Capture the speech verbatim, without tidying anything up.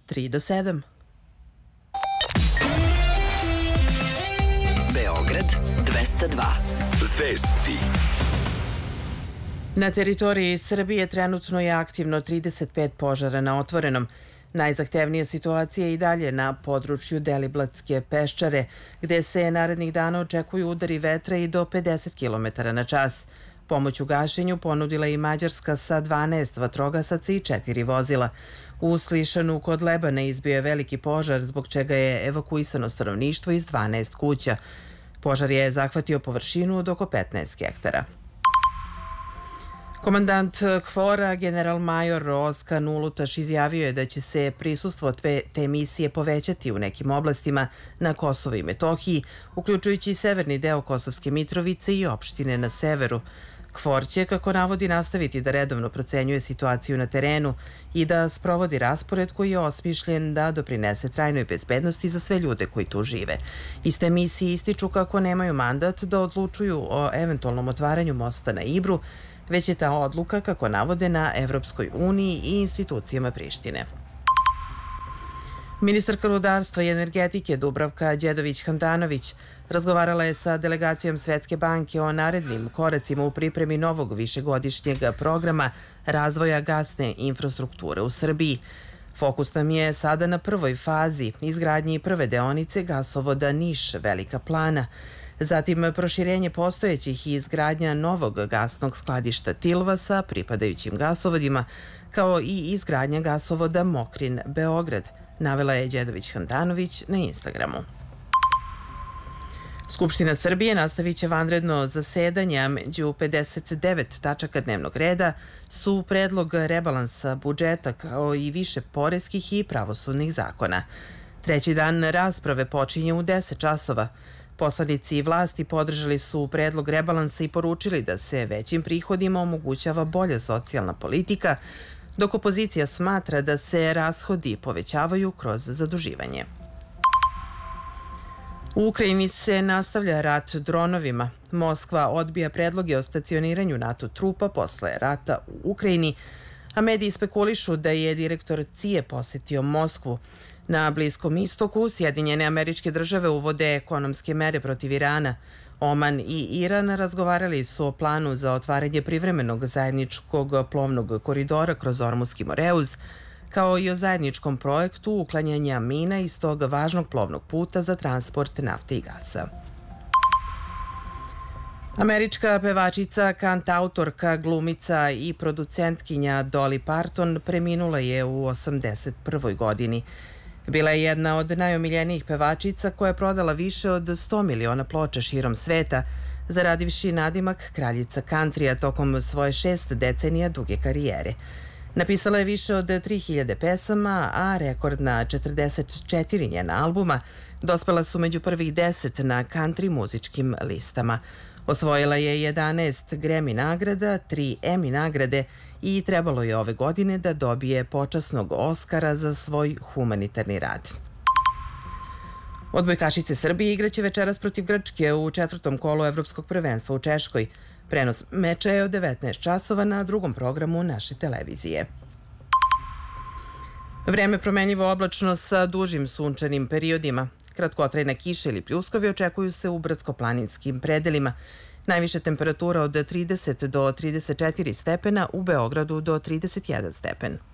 tri do sedam. Beograd dvesta dva. Vesti. Na teritoriji Srbije trenutno je aktivno trideset pet požara na otvorenom. Najzahtevnija situacija je i dalje na području Deliblatske peščare, gde se narednih dana očekuju udari vetra i do pedeset kilometara na čas. Pomoć u gašenju ponudila je i Mađarska sa dvanaest vatrogasaca i četiri vozila. U Slišanu kod Lebana izbio je veliki požar, zbog čega je evakuisano stanovništvo iz dvanaest kuća. Požar je zahvatio površinu od oko petnaest hektara. Komandant KFOR-a, general major Oskan Ulutaš, izjavio je da će se prisustvo te misije povećati u nekim oblastima na Kosovu i Metohiji, uključujući i severni deo Kosovske Mitrovice i opštine na severu. KFOR će, kako navodi, nastaviti da redovno procenjuje situaciju na terenu i da sprovodi raspored koji je osmišljen da doprinese trajnoj bezbednosti za sve ljude koji tu žive. Iste misije ističu kako nemaju mandat da odlučuju o eventualnom otvaranju mosta na Ibru, već je ta odluka, kako navode, na Evropskoj uniji i institucijama Prištine. Ministarka rudarstva i energetike Dubravka Đedović-Handanović razgovarala je sa delegacijom Svetske banke o narednim koracima u pripremi novog višegodišnjeg programa razvoja gasne infrastrukture u Srbiji. Fokus nam je sada na prvoj fazi izgradnji prve deonice gasovoda Niš-Velika Plana, zatim proširenje postojećih i izgradnja novog gasnog skladišta Tilva sa pripadajućim gasovodima, kao i izgradnja gasovoda Mokrin-Beograd, navela je Đedović-Handanović na Instagramu. Skupština Srbije nastavit će vanredno zasedanje, među pedeset devet tačaka dnevnog reda su predlog rebalansa budžeta kao i više poreskih i pravosudnih zakona. Treći dan rasprave počinje u deset časova. Poslanici vlasti podržali su predlog rebalansa i poručili da se većim prihodima omogućava bolja socijalna politika, dok opozicija smatra da se rashodi povećavaju kroz zaduživanje. U Ukrajini se nastavlja rat dronovima. Moskva odbija predloge o stacioniranju NATO trupa posle rata u Ukrajini, a mediji spekulišu da je direktor C I E posetio Moskvu. Na Bliskom istoku Sjedinjene Američke Države uvode ekonomske mere protiv Irana. Oman i Iran razgovarali su o planu za otvaranje privremenog zajedničkog plovnog koridora kroz Ormuski Moreuz, kao i o zajedničkom projektu uklanjanja mina iz tog važnog plovnog puta za transport nafte i gasa. Američka pevačica, kantautorka, glumica i producentkinja Dolly Parton preminula je u osamdeset prvoj godini. Bila je jedna od najomiljenijih pevačica koja je prodala više od sto miliona ploča širom sveta, zaradivši nadimak kraljica kantrija tokom svoje šest decenija duge karijere. Napisala je više od tri hiljade pesama, a rekordna četrdeset četiri njena albuma dospela su među prvih deset na country muzičkim listama. Osvojila je jedanaest Grammy nagrada, tri Emmy nagrade i trebalo je ove godine da dobije počasnog Oskara za svoj humanitarni rad. Odbojkašice Srbije igraće večeras protiv Grčke u četvrtom kolu Evropskog prvenstva u Češkoj. Prenos meča je od devetnaest časova na drugom programu naše televizije. Vreme promenljivo oblačno sa dužim sunčanim periodima. Kratkotrajna kiša ili pljuskovi očekuju se u brdsko-planinskim predelima. Najviša temperatura od trideset do trideset četiri stepena, u Beogradu do trideset jedan stepen.